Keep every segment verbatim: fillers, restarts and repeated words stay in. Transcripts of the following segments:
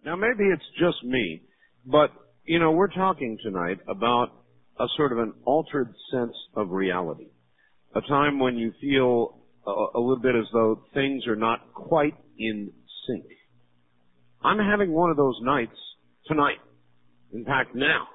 Now, maybe it's just me, but, you know, we're talking tonight about a sort of an altered sense of reality, a time when you feel a, a little bit as though things are not quite in sync. I'm having one of those nights tonight. In fact, now.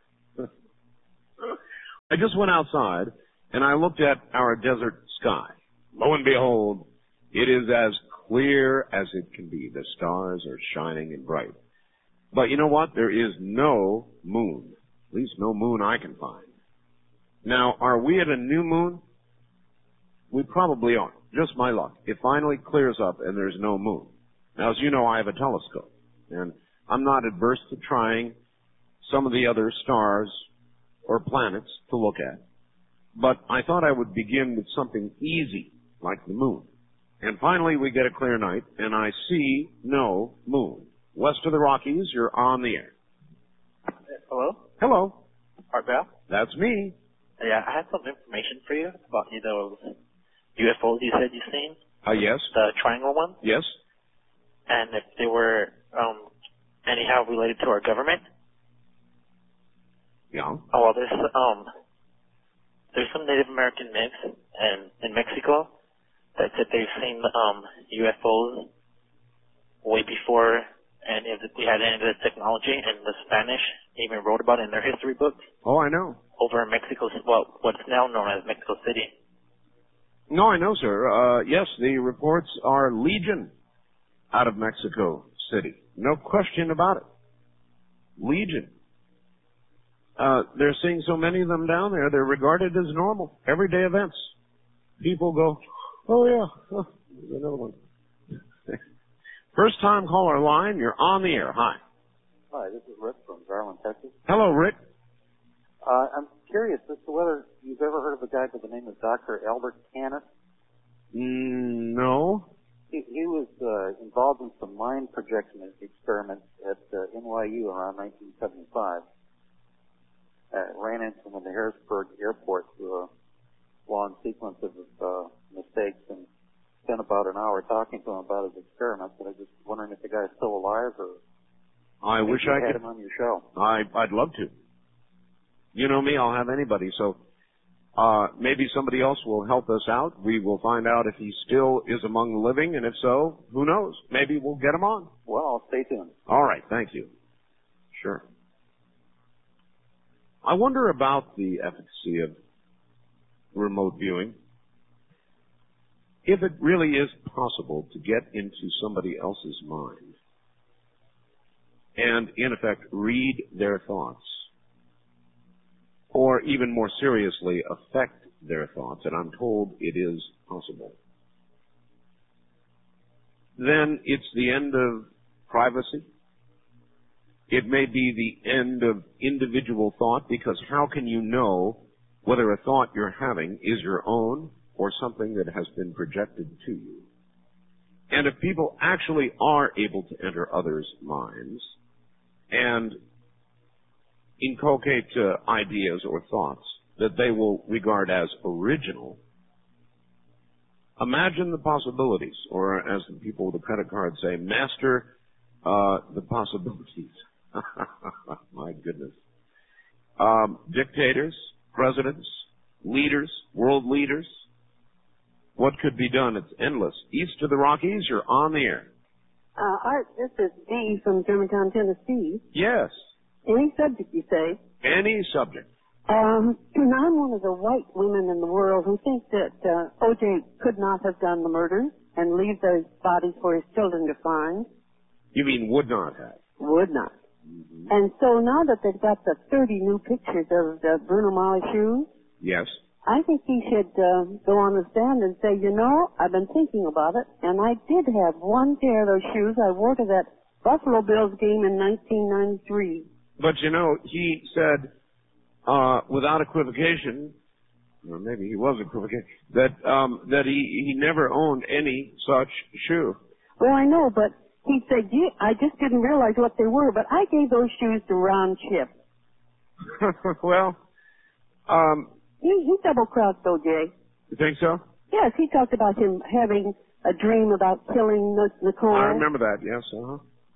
I just went outside and I looked at our desert sky. Lo and behold, it is as clear as it can be. The stars are shining and bright. But you know what? There is no moon. At least no moon I can find. Now, are we at a new moon? We probably aren't. Just my luck. It finally clears up and there's no moon. Now, as you know, I have a telescope. And I'm not adverse to trying some of the other stars or planets to look at. But I thought I would begin with something easy, like the moon. And finally, we get a clear night, and I see no moon. West of the Rockies, you're on the air. Hello? Hello. Art Bell? That's me. Yeah, I have some information for you about you know, U F Os you said you've seen. Uh, yes. The triangle one? Yes. And if they were um, anyhow related to our government? Yeah. Oh, well, there's, um, there's some Native American myths and, in Mexico that said they've seen um, U F Os way before any of the, we had any of the technology, and the Spanish even wrote about it in their history books. Oh, I know. Over in Mexico, well, what's now known as Mexico City. No, I know, sir. Uh, yes, the reports are legion out of Mexico City. No question about it. Legion. Uh, they're seeing so many of them down there, they're regarded as normal, everyday events. People go, oh yeah, oh, there's another one. First time caller line, you're on the air. Hi. Hi, this is Rick from Garland, Texas. Hello, Rick. Uh, I'm curious as to whether you've ever heard of a guy by the name of Doctor Albert Canis. Mm, no. He, he was uh, involved in some mind projection experiments at uh, N Y U around nineteen seventy-five. Uh, ran into him in the Harrisburg airport through a long sequence of uh, mistakes and spent about an hour talking to him about his experiments. And I'm just wondering if the guy's still alive or I wish you I had could. him on your show. I, I'd love to. You know me, I'll have anybody. So uh, maybe somebody else will help us out. We will find out if he still is among the living, and if so, who knows? Maybe we'll get him on. Well, I'll stay tuned. All right, thank you. Sure. I wonder about the efficacy of remote viewing. If it really is possible to get into somebody else's mind and, in effect, read their thoughts, or even more seriously, affect their thoughts, and I'm told it is possible, then it's the end of privacy. It may be the end of individual thought, because how can you know whether a thought you're having is your own or something that has been projected to you? And if people actually are able to enter others' minds and inculcate uh, ideas or thoughts that they will regard as original, imagine the possibilities, or as the people with the credit card say, master uh, the possibilities. My goodness. Um, dictators, presidents, leaders, world leaders. What could be done? It's endless. East of the Rockies, you're on the air. Uh, Art, this is Dee from Germantown, Tennessee. Yes. Any subject, you say? Any subject. Um, I'm one of the white women in the world who think that uh, O J could not have done the murder and leave those bodies for his children to find. You mean would not have? Would not. Mm-hmm. And so now that they've got the thirty new pictures of the Bruno Mali shoes, yes, I think he should uh, go on the stand and say, you know, I've been thinking about it, and I did have one pair of those shoes I wore to that Buffalo Bills game in nineteen ninety-three. But, you know, he said, uh, without equivocation, or maybe he was equivocating, that, um, that he, he never owned any such shoe. Well, I know, but he said, Gee, I just didn't realize what they were, but I gave those shoes to Ron Chip. Well, um... He, he double-crossed O J. You think so? Yes, he talked about him having a dream about killing Nicole. I remember that, yes, uh-huh.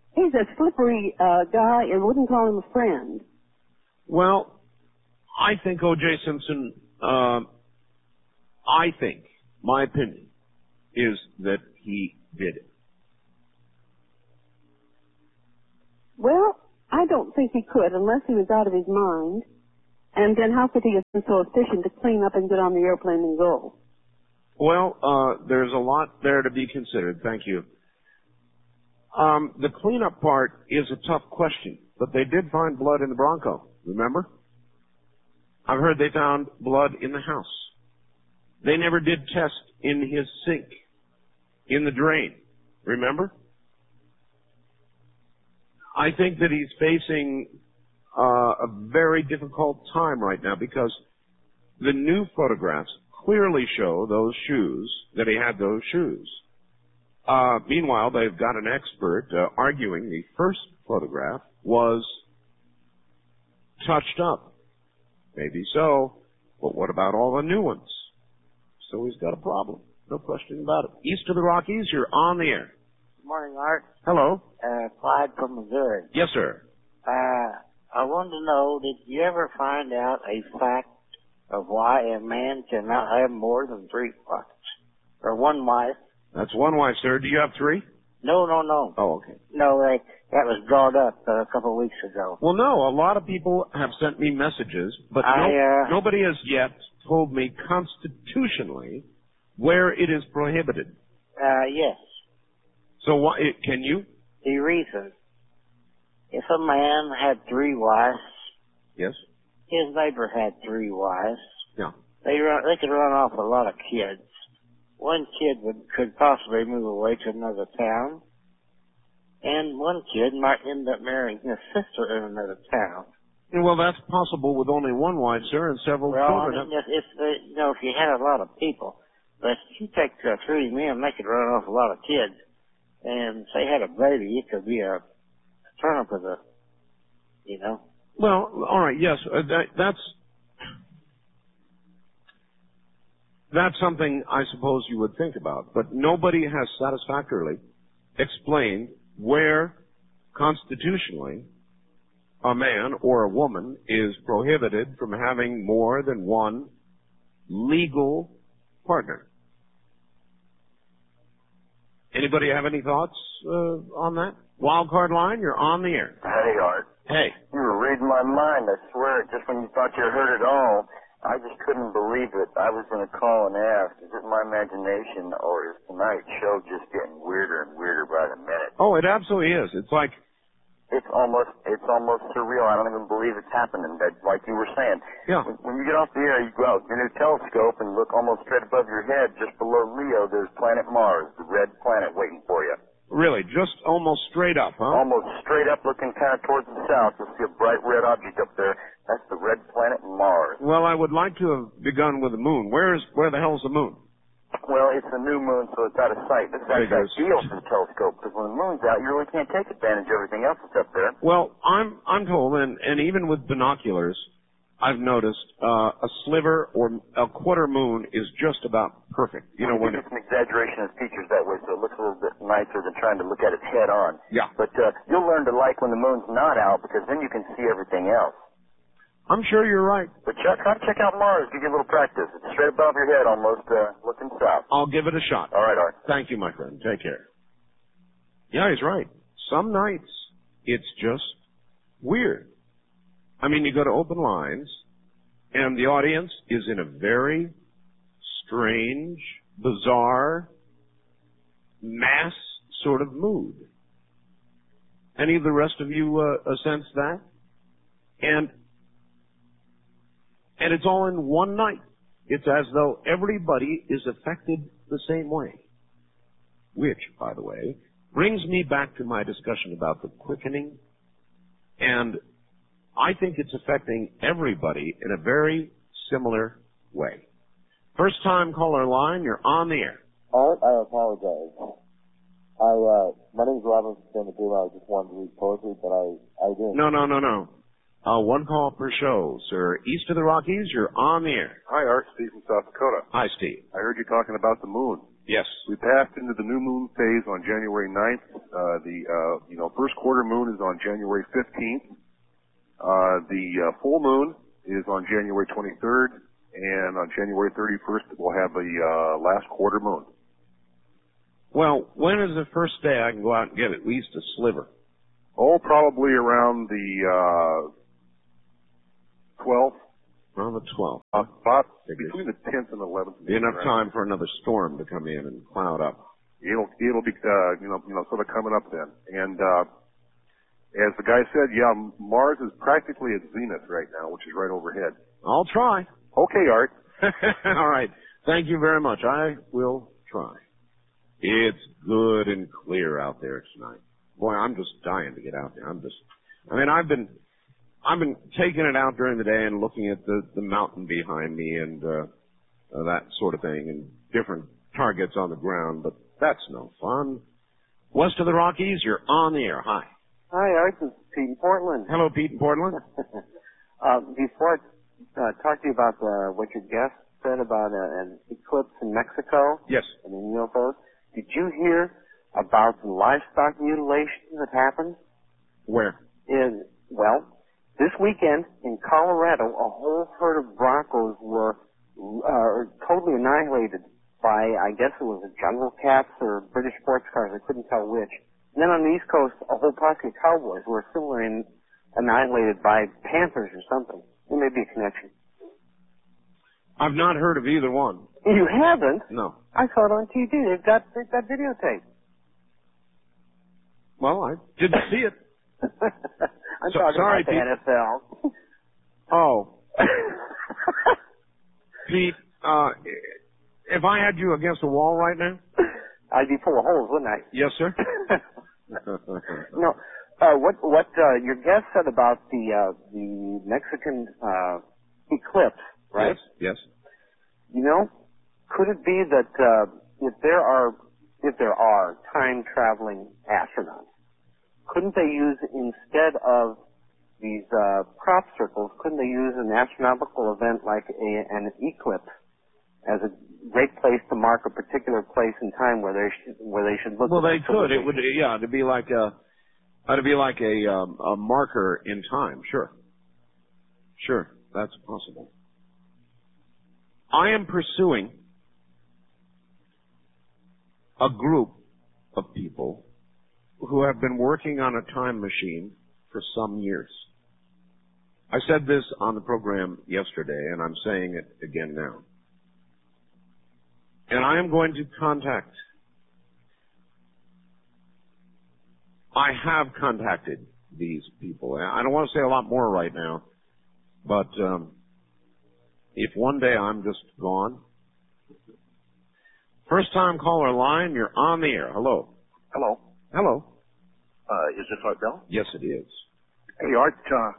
He's a slippery uh, guy and wouldn't call him a friend. Well, I think O J Simpson, uh, I think, my opinion, is that he did it. Well, I don't think he could unless he was out of his mind. And then how could he have been so efficient to clean up and get on the airplane and go? Well, uh, there's a lot there to be considered. Thank you. Um, the cleanup part is a tough question, but they did find blood in the Bronco, remember? I've heard they found blood in the house. They never did test in his sink, in the drain, remember? I think that he's facing uh, a very difficult time right now because the new photographs clearly show those shoes, that he had those shoes. Uh, meanwhile, they've got an expert uh, arguing the first photograph was touched up. Maybe so, but what about all the new ones? So he's got a problem. No question about it. East of the Rockies, you're on the air. Good morning, Art. Hello. Uh, Clyde from Missouri. Yes, sir. Uh, I wanted to know, did you ever find out a fact of why a man cannot have more than three wives? Or one wife? That's one wife, sir. Do you have three? No, no, no. Oh, okay. No, they, that was brought up uh, a couple of weeks ago. Well, no, a lot of people have sent me messages, but I, no, uh, nobody has yet told me constitutionally where it is prohibited. Uh, yes. So why, can you? The reason. If a man had three wives, Yes. his neighbor had three wives, Yeah. they run, they could run off a lot of kids. One kid would, could possibly move away to another town, and one kid might end up marrying his sister in another town. Well, that's possible with only one wife, sir, and several Well, I children. mean, if, if uh, you know, if you had a lot of people, but if you take uh, three men, they could run off a lot of kids, and say had a baby, it could be a, a turnip of the, you know. Well, all right, yes, uh, that, that's that's something I suppose you would think about, but nobody has satisfactorily explained where constitutionally a man or a woman is prohibited from having more than one legal partner. Anybody have any thoughts uh, on that? Wild card line, you're on the air. Hey, Art. Hey. You were reading my mind, I swear. Just when you thought you heard it all, I just couldn't believe it. I was going to call and ask, is it my imagination, or is tonight's show just getting weirder and weirder by the minute? Oh, it absolutely is. It's like... It's almost, it's almost surreal. I don't even believe it's happening, that, like you were saying. Yeah. When, when you get off the air, you go out with your new telescope and look almost straight above your head, just below Leo, there's planet Mars, the red planet waiting for you. Really, just almost straight up, huh? Almost straight up looking kind of towards the south. You'll see a bright red object up there. That's the red planet Mars. Well, I would like to have begun with the moon. Where is, where the hell's the moon? Well, it's a new moon, so it's out of sight. This is actually ideal for the telescope, because when the moon's out, you really can't take advantage of everything else that's up there. Well, I'm, I'm told, and, and even with binoculars, I've noticed, uh, a sliver or a quarter moon is just about perfect. You know, when when it's an exaggeration of features that way, so it looks a little bit nicer than trying to look at it head on. Yeah. But, uh, you'll learn to like when the moon's not out, because then you can see everything else. I'm sure you're right. But check, try to check out Mars. Give you a little practice. It's straight above your head, almost, uh, looking south. I'll give it a shot. All right, Art. Thank you, my friend. Take care. Yeah, he's right. Some nights, it's just weird. I mean, you go to open lines, and the audience is in a very strange, bizarre, mass sort of mood. Any of the rest of you uh, sense that? And and it's all in one night. It's as though everybody is affected the same way. Which, by the way, brings me back to my discussion about the quickening. And I think it's affecting everybody in a very similar way. First time caller line, you're on the air. Art, I apologize. I, uh, my name's Robert from San Diego. I just wanted to read poetry, but I, I didn't. No, no, no, no. Uh, one call per show, sir. East of the Rockies, you're on the air. Hi, Art. Steve from South Dakota. Hi, Steve. I heard you talking about the moon. Yes. We passed into the new moon phase on January ninth. Uh, the, uh, you know, first quarter moon is on January fifteenth. Uh, the uh, full moon is on January twenty-third. And on January thirty-first, we'll have the uh, last quarter moon. Well, when is the first day I can go out and get at least a sliver? Oh, probably around the uh, twelfth. Around the twelfth. Uh, about between the tenth and eleventh. Be enough time for another storm to come in and cloud up. It'll it'll be uh, you know you know sort of coming up then. And uh, as the guy said, yeah, Mars is practically at zenith right now, which is right overhead. I'll try. Okay, Art. All right. Thank you very much. I will try. It's good and clear out there tonight. Boy, I'm just dying to get out there. I'm just, I mean, I've been, I've been taking it out during the day and looking at the, the mountain behind me and, uh, uh, that sort of thing and different targets on the ground, but that's no fun. West of the Rockies, you're on the air. Hi. Hi, Art. This is Pete in Portland. Hello, Pete in Portland. uh, before I uh, talk to you about uh, what your guest said about uh, an eclipse in Mexico. Yes. And the U F Os, did you hear about the livestock mutilation that happened? Where? In, well, this weekend in Colorado, a whole herd of Broncos were uh, totally annihilated by, I guess it was a jungle cats or British sports cars. I couldn't tell which. And then on the East Coast, a whole posse of cowboys were similarly annihilated by panthers or something. There may be a connection. I've not heard of either one. You haven't? No. I saw it on T V. They've got, they've got videotape. Well, I didn't see it. I'm so, talking sorry, about the Pete. N F L. Oh. Pete, uh, if I had you against a wall right now? I'd be full of holes, wouldn't I? Yes, sir. No. Uh, what, what, uh, your guest said about the, uh, the Mexican, uh, eclipse, right? Yes, yes. You know, could it be that, uh, if there are, if there are time-traveling astronauts, couldn't they use, instead of these, uh, crop circles, couldn't they use an astronomical event like a, an eclipse as a great place to mark a particular place in time where they should, where they should look? Well, they could. It would, yeah, to be like a, to be like a, um, a marker in time. Sure. Sure. That's possible. I am pursuing a group of people who have been working on a time machine for some years. I said this on the program yesterday, and I'm saying it again now. And I am going to contact, I have contacted these people. I don't want to say a lot more right now, but um, if one day I'm just gone. First time caller line, you're on the air. Hello. Hello. Hello. Uh, is this Art Bell? Yes, it is. Hey, Art, uh...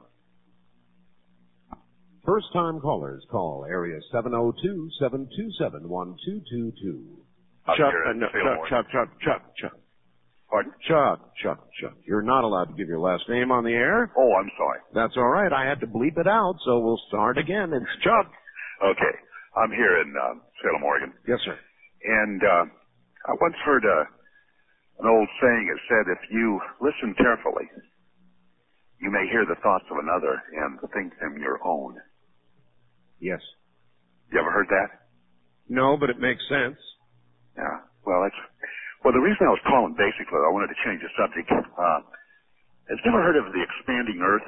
First time callers call area seven oh two, seven two seven, one two two two. Chuck, uh, no, Chuck, Chuck, Chuck, Chuck, Chuck. Pardon? Chuck, Chuck, Chuck. You're not allowed to give your last name on the air. Oh, I'm sorry. That's all right. I had to bleep it out, so we'll start again. It's Chuck. Okay. I'm here in uh, Salem, Oregon. Yes, sir. And uh, I once heard uh, an old saying that said, if you listen carefully, you may hear the thoughts of another and think them your own. Yes. You ever heard that? No, but it makes sense. Yeah. Well, that's... Well, the reason I was calling, basically, I wanted to change the subject. Uh, have you ever heard of the expanding Earth?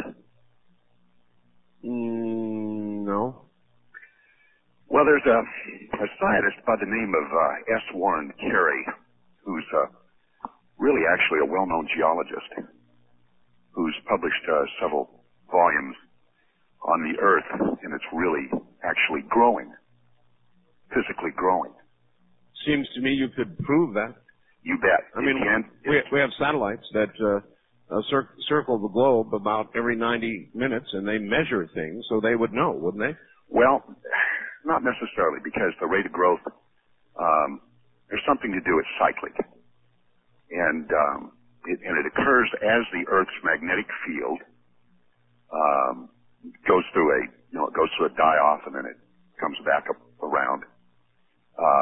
Mm, no. Well, there's a, a scientist by the name of uh, S. Warren Carey, who's uh, really actually a well-known geologist, who's published uh, several volumes on the Earth, and it's really actually growing, physically growing. Seems to me you could prove that. You bet. I mean, we, we have satellites that uh, uh, cir- circle the globe about every ninety minutes, and they measure things, so they would know, wouldn't they? Well, not necessarily, because the rate of growth, um, there's something to do with cyclic. And, um, it, and it occurs as the Earth's magnetic field um, goes through a, you know, it goes through a die-off, and then it comes back up around. Uh,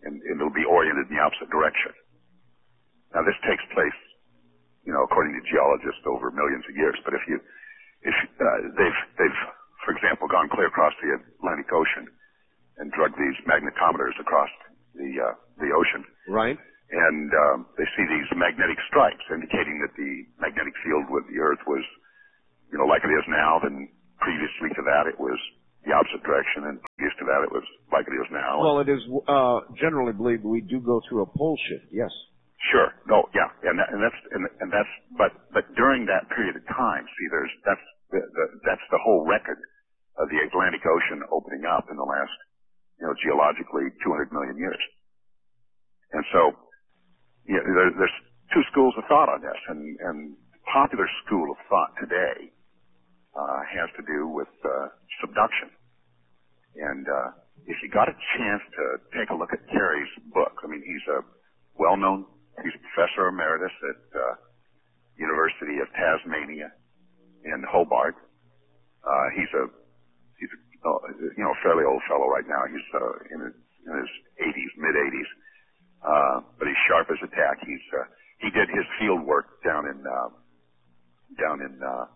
and, and it'll be oriented in the opposite direction. Now, this takes place, you know, according to geologists over millions of years. But if you, if uh, they've they've, for example, gone clear across the Atlantic Ocean and drug these magnetometers across the uh, the ocean, right? And um, they see these magnetic stripes indicating that the magnetic field with the Earth was, you know, like it is now. Then previously to that, it was the opposite direction, and previous to that, it was like it is now. Well, it is uh, generally believed we do go through a pole shift. Yes. Sure. No. Yeah. And that, and that's and, and that's but but during that period of time, see, there's that's the, the that's the whole record of the Atlantic Ocean opening up in the last, you know, geologically two hundred million years. And so, yeah, there, there's two schools of thought on this, and and popular school of thought today uh, has to do with uh, subduction. And uh, if you got a chance to take a look at Carey's book, I mean, he's a well-known, he's a professor emeritus at uh, University of Tasmania in Hobart. Uh, he's a he's a, uh, you know, fairly old fellow right now. He's uh, in his in his eighties, mid eighties. Uh, but he's sharp as a tack. He's, uh, he did his field work down in, uh, down in, uh,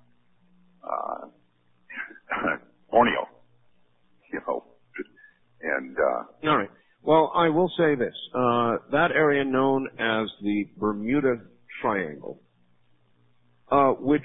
uh, Borneo, you know, and, uh. All right. Well, I will say this, uh, that area known as the Bermuda Triangle, uh, which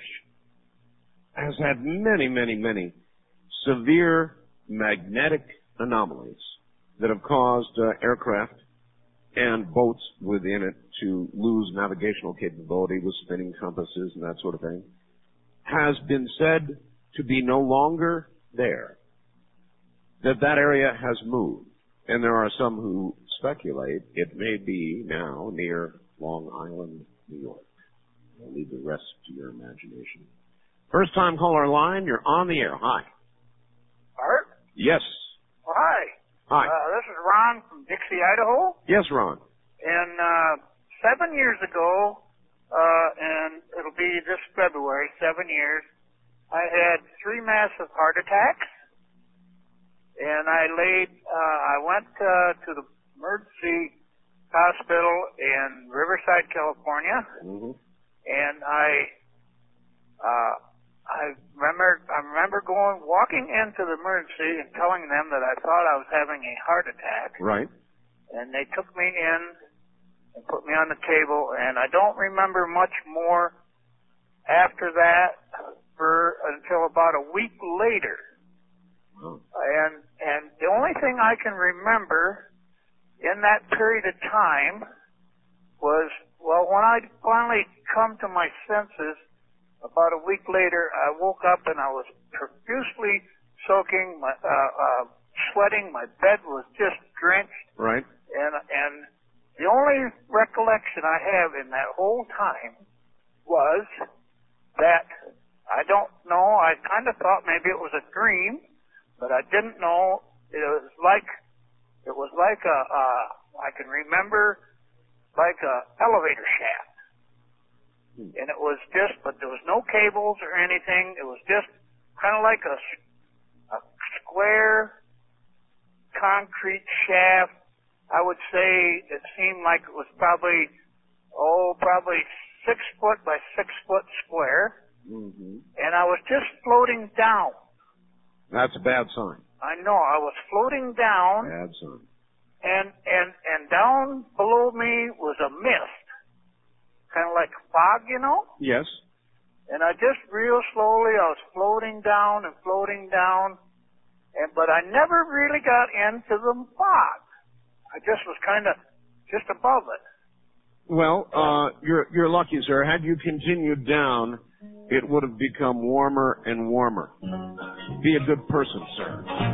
has had many, many, many severe magnetic anomalies that have caused, uh, aircraft and boats within it to lose navigational capability with spinning compasses and that sort of thing, has been said to be no longer there, that that area has moved. And there are some who speculate it may be now near Long Island, New York. I'll leave the rest to your imagination. First time caller line, you're on the air. Hi. Art? Yes. Well, hi. Hi. Uh, this is Ron from Dixie, Idaho. Yes, Ron. And uh, seven years ago, uh, and it'll be this February, seven years, I had three massive heart attacks. And I laid, uh, I went uh, to the emergency hospital in Riverside, California. Mm-hmm. And I, uh, I remember, I remember going, walking into the emergency and telling them that I thought I was having a heart attack. Right. And they took me in and put me on the table, and I don't remember much more after that for until about a week later. Oh. And and the only thing I can remember in that period of time was, well, when I finally come to my senses, about a week later, I woke up and I was profusely soaking, my, uh, uh, sweating. My bed was just drenched. Right. And, and the only recollection I have in that whole time was that I don't know, I kind of thought maybe it was a dream, but I didn't know. It was like, it was like a, uh, I can remember like a elevator shaft. And it was just, but there was no cables or anything. It was just kind of like a, a square concrete shaft. I would say it seemed like it was probably, oh, probably six foot by six foot square. Mm-hmm. And I was just floating down. That's a bad sign. I know. I was floating down. Bad sign. And, and, and down below me was a mist. Kind of like fog, you know? Yes. And I just real slowly, I was floating down and floating down, and but I never really got into the fog. I just was kind of just above it. Well, uh, you're you're lucky, sir. Had you continued down, it would have become warmer and warmer. Be a good person, sir.